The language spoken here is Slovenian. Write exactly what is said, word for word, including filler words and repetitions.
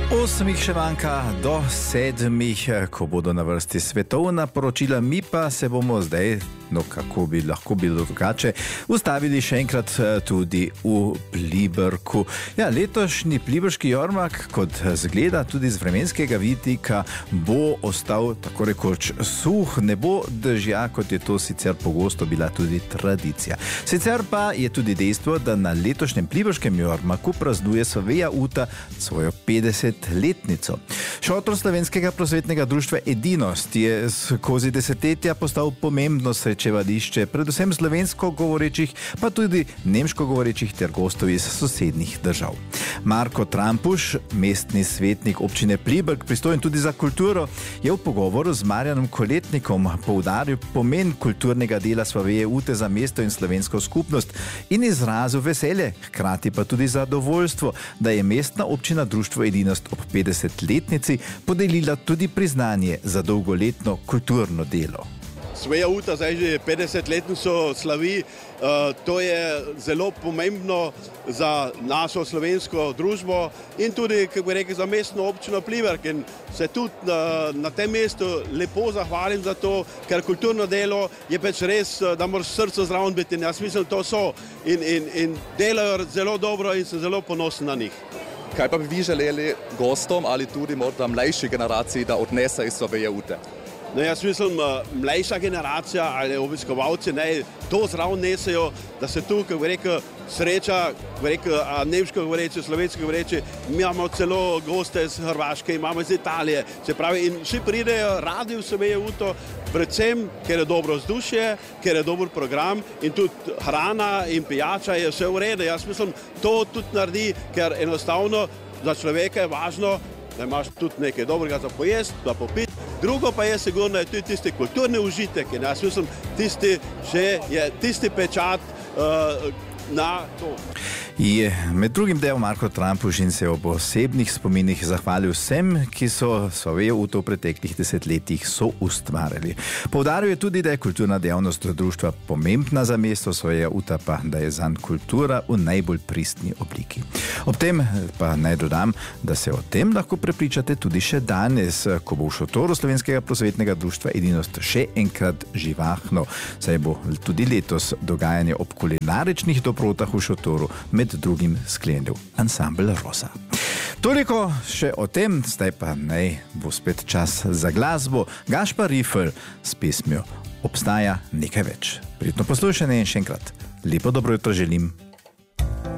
Osmih še manjka do sedmih, ko bodo na vrsti svetovna poročila, mi pa se bomo zdaj, no kako bi lahko bilo drugače, ustavili še enkrat tudi v Pliberku. Ja, letošnji pliberški jarmark, kot zgleda tudi z vremenskega vidika, bo ostal tako rekoč suh, ne bo dežja, kot je to sicer pogosto bila tudi tradicija. Sicer pa je tudi dejstvo, da na letošnjem pliberškem jarmarku praznuje Slovenija Uta svojo petdesetletnico. Šotor Slovenskega prosvetnega društva Edinost je skozi desetletja postal pomembno srečevališče, predvsem slovensko govorečih, pa tudi nemško govorečih ter gostov iz sosednjih držav. Marko Trampuš, mestni svetnik občine Pliberk, pristojen tudi za kulturo, je v pogovoru z Marjanom Koletnikom poudaril pomen kulturnega dela Slovenije Ute za mesto in slovensko skupnost in izrazil veselje, hkrati pa tudi zadovoljstvo, da je mestna občina društvo Edinost ob petdesetletnici podelila tudi priznanje za dolgoletno kulturno delo. Slovenija Uta zdaj že petdesetletnico slavi, uh, to je zelo pomembno za našo slovensko družbo in tudi, kako bi rekel, za mestno občino Pliberk. In se tudi na, na tem mestu lepo zahvalim za to, ker kulturno delo je pač res, da moraš srce zraven biti in jaz mislim, to so in, in, in delajo zelo dobro in sem zelo ponosen na njih. Kaj pa bi vi želeli gostom ali tudi morda mlajši generaciji, da odnese iz Slovenije Ute? No, jaz mislim, mlajša generacija ali obiskovalci naj to zraven nesejo, da se tu, kako bi rekel, sreča, kako bi rekel, nemško govoreči, slovensko govoreči, mi imamo celo goste iz Hrvaške, imamo iz Italije, se pravi, in vsi pridejo radi v Slovenije Uto, predvsem, ker je dobro vzdušje, ker je dober program in tudi hrana in pijača je vse v redu. Jaz mislim, to tudi naredi, ker enostavno za človeka je važno, da imaš tudi nekaj dobrega za pojesti, za popiti. Drugo pa je sigurno, da je tudi tisti kulturni užitek in jaz mislim, tisti že je tisti pečat uh, na to. Je med drugim del Marko Trampuš in se ob osebnih spominih zahvalil vsem, ki so Slovenjo Uto v preteklih desetletjih soustvarjali. Poudaril je tudi, da je kulturna dejavnost društva pomembna za mesto, Slovenja Uta pa, da je zanj kultura v najbolj pristni obliki. Ob tem pa naj dodam, da se o tem lahko prepričate tudi še danes, ko bo v šotoru Slovenskega prosvetnega društva Edinost še enkrat živahno, saj bo tudi letos dogajanje ob kulinaričnih dobrotah v šotoru med drugim sklenil ansambel Rosa. Toliko še o tem, zdaj pa naj bo spet čas za glasbo. Gašpar Rifelj s pesmijo Obstaja nekaj več. Prijetno poslušanje in še enkrat lepo dobro jutro želim.